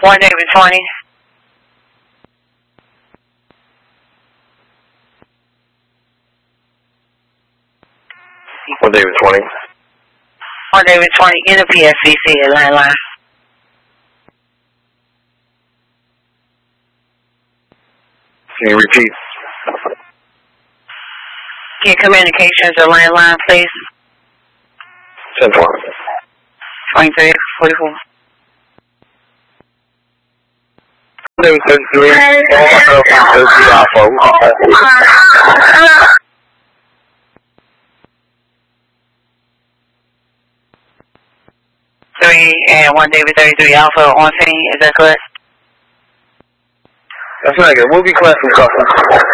1 David 20. One David 20. 1 David 20 in the PSVC at landline. Can you repeat? Get communications at landline, please. 10-1. 23, 44. David 33. Alpha. 3 and 1 David 33 Alpha on scene, is that correct? That's negative. We'll be class from customer.